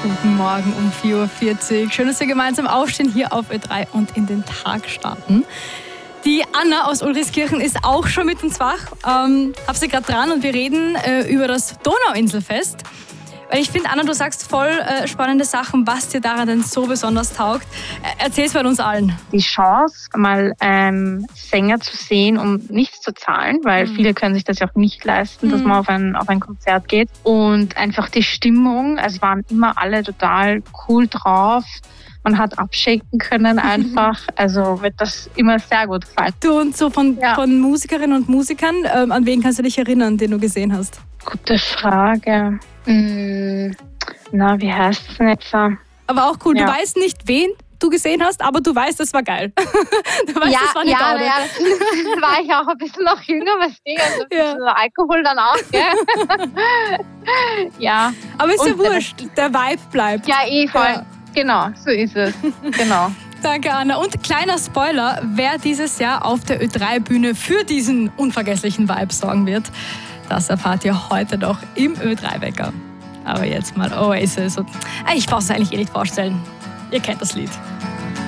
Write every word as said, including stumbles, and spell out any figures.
Guten Morgen um vier Uhr vierzig. Schön, dass wir gemeinsam aufstehen hier auf Ö drei und in den Tag starten. Die Anna aus Ulrichskirchen ist auch schon mit uns wach. Ähm, hab sie gerade dran und wir reden äh, über das Donauinselfest. Weil ich finde, Anna, du sagst voll äh, spannende Sachen, was dir daran denn so besonders taugt. Äh, erzähl's bei uns allen. Die Chance, mal ähm, Sänger zu sehen, um nichts zu zahlen, weil mhm. viele können sich das ja auch nicht leisten, mhm. dass man auf ein, auf ein Konzert geht. Und einfach die Stimmung, also waren immer alle total cool drauf. Man hat abschenken können einfach. Also wird das immer sehr gut gefallen. Du und so von, ja. von Musikerinnen und Musikern, ähm, an wen kannst du dich erinnern, den du gesehen hast? Gute Frage. Hm, na, wie heißt es denn jetzt? Aber auch cool, ja. Du weißt nicht, wen du gesehen hast, aber du weißt, das war geil. Du weißt, ja, das war eine ja, Gaude. Ja, das war ich auch ein bisschen noch jünger, was Ding, also ein bisschen ja. Alkohol dann auch, gell? Ja. Aber ist und ja wurscht, der Vibe bleibt. Ja, eh voll. Ja. Genau, so ist es. Genau. Danke, Anna. Und kleiner Spoiler, wer dieses Jahr auf der Ö drei Bühne für diesen unvergesslichen Vibe sorgen wird, das erfahrt ihr heute noch im Ö drei Wecker. Aber jetzt mal Oasis. Und ich brauche es eigentlich eh nicht vorstellen. Ihr kennt das Lied.